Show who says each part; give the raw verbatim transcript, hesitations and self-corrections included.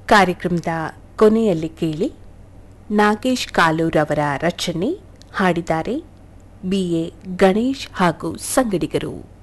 Speaker 1: ಕಾರ್ಯಕ್ರಮದ ಕೊನೆಯಲ್ಲಿ ಕೇಳಿ ನಾಗೇಶ್ ಕಾಲೂರ್ ಅವರ ರಚನೆ. ಹಾಡಿದ್ದಾರೆ ಬಿ ಎ ಗಣೇಶ್ ಹಾಗೂ ಸಂಗಡಿಗರು.